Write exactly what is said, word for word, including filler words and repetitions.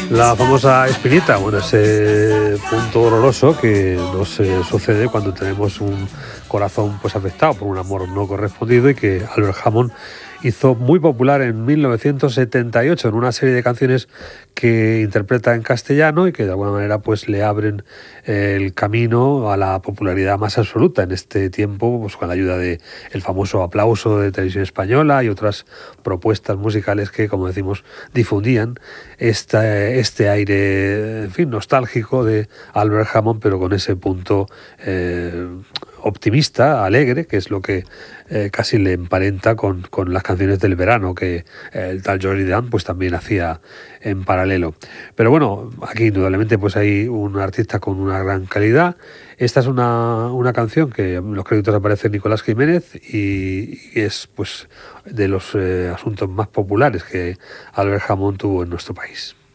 La famosa espinita, bueno, ese punto doloroso que nos eh, sucede cuando tenemos un corazón pues afectado por un amor no correspondido y que Albert Hammond hizo muy popular en mil novecientos setenta y ocho en una serie de canciones que interpreta en castellano y que de alguna manera pues le abren eh, el camino a la popularidad más absoluta en este tiempo, pues con la ayuda de el famoso aplauso de Televisión Española y otras propuestas musicales que, como decimos, difundían esta, este aire, en fin, nostálgico de Albert Hammond, pero con ese punto eh, optimista, alegre, que es lo que eh, casi le emparenta con, con las canciones del verano que eh, el tal George Dan pues también hacía en paralelo. Pero bueno, aquí indudablemente pues hay un artista con una gran calidad. Esta es una, una canción que en los créditos aparece Nicolás Jiménez y, y es pues de los eh, asuntos más populares que Albert Hammond tuvo en nuestro país.